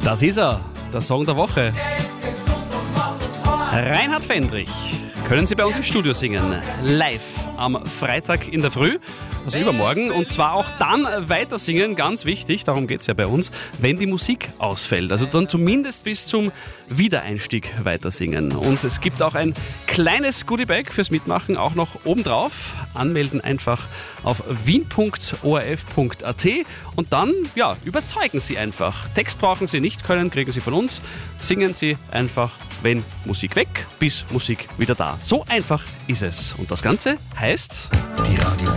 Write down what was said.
Das ist er, der Song der Woche. Reinhard Fendrich können Sie bei uns im Studio singen, live am Freitag in der Früh, also übermorgen, und zwar auch dann weiter singen, ganz wichtig, darum geht es ja bei uns, wenn die Musik ausfällt, also dann zumindest bis zum Wiedereinstieg weiter singen. Und es gibt auch ein kleines Goodiebag fürs Mitmachen, auch noch obendrauf. Anmelden einfach auf wien.orf.at und dann, ja, überzeugen Sie einfach. Text brauchen Sie nicht können, kriegen Sie von uns. Singen Sie einfach, wenn Musik weg, bis Musik wieder da. So einfach ist es. Und das Ganze heißt... Die Radio